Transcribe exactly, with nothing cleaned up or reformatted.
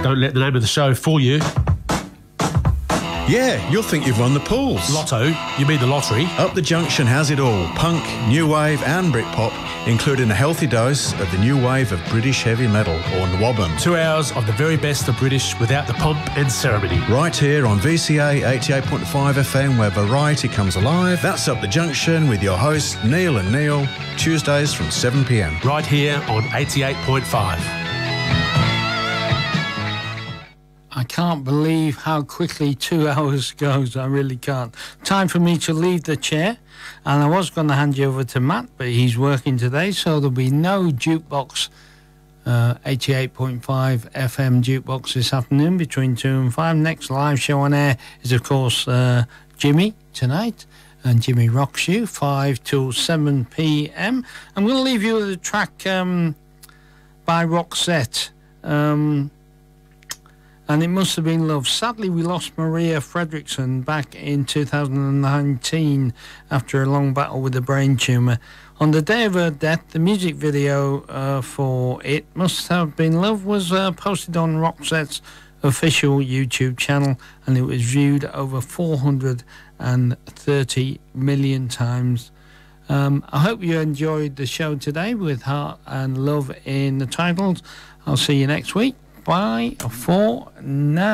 don't let the name of the show fool you. Yeah, you'll think you've won the pools. Lotto? You mean the lottery? Up the Junction has it all. Punk, new wave and Britpop, including a healthy dose of the new wave of British heavy metal, or Nwabum. Two hours of the very best of British without the pomp and ceremony. Right here on V C A eighty-eight point five F M, where variety comes alive. That's Up the Junction with your hosts Neil and Neil, Tuesdays from seven p m. Right here on eighty-eight point five. I can't believe how quickly two hours goes. I really can't. Time for me to leave the chair. And I was going to hand you over to Matt, but he's working today, so there'll be no jukebox, uh, eighty-eight point five F M jukebox this afternoon between two and five. Next live show on air is, of course, uh, Jimmy tonight. And Jimmy rocks you, five till seven p m. I'm going to leave you with a track um, by Roxette. Um... And It Must Have Been Love. Sadly, we lost Maria Fredriksson back in two thousand nineteen after a long battle with a brain tumour. On the day of her death, the music video uh, for It Must Have Been Love was uh, posted on Roxette's official YouTube channel, and it was viewed over four hundred thirty million times. Um, I hope you enjoyed the show today with Heart and Love in the titles. I'll see you next week. Bye for now.